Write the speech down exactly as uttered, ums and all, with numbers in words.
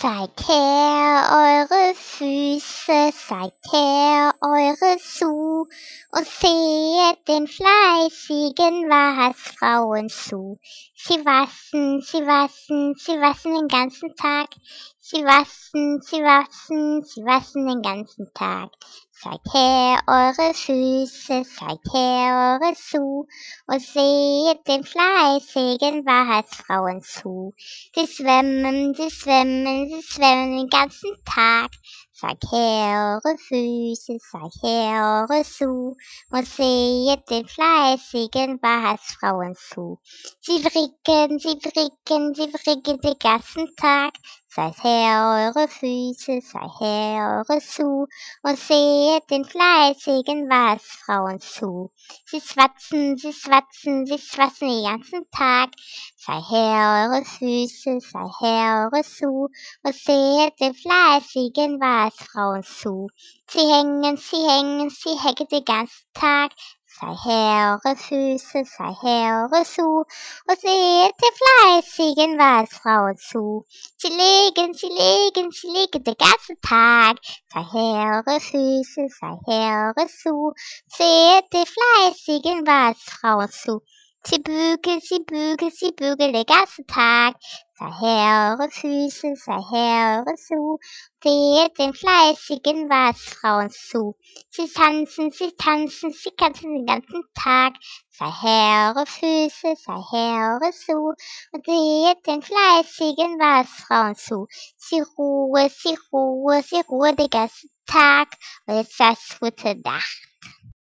Zeigt her eure Füße, zeigt her eure Schuh und sehet den fleißigen Waschfrauen zu. Sie waschen, sie waschen, sie waschen den ganzen Tag. Sie waschen, sie waschen, sie waschen den ganzen Tag. Zeigt her eure Füße, zeigt her eure Schuh und sehet den fleißigen Waschfrauen zu. Sie schwimmen, sie schwimmen, sie schwimmen den ganzen Tag. Zeigt her eure Füße, zeigt her eure Schuh und sehet den fleißigen Waschfrauen zu. Sie fricken, sie fricken, sie fricken den ganzen Tag. Zeigt her eure Füße, zeigt her eure Schuh und sehet den fleißigen Waschfrauen zu. Sie schwatzen, sie schwatzen, sie schwatzen den ganzen Tag. Zeigt her eure Füße, zeigt her eure Schuh und sehet den fleißigen Waschfrauen zu. Sie hängen, sie hängen, sie hängen den ganzen Tag. Zeigt her eure Füße, zeigt her eure Schuh und sehet den fleißigen Waschfrauen zu. Sie legen, sie legen, sie legen den ganzen Tag. Zeigt her eure Füße, zeigt her eure Schuh, seht den fleißigen Waschfrauen zu. Sie bügeln, sie bügeln, sie bügeln den ganzen Tag. Zeigt her eure Füße, zeigt her eure Schuh, seht den fleißigen Waschfrauen zu. Sie tanzen, sie tanzen, sie tanzen den ganzen Tag. Zeigt her eure Füße, zeigt her eure Schuh und seht den fleißigen Waschfrauen zu. Sie ruhe, sie ruhe, sie ruhe den ganzen Tag und jetzt das gute Nacht.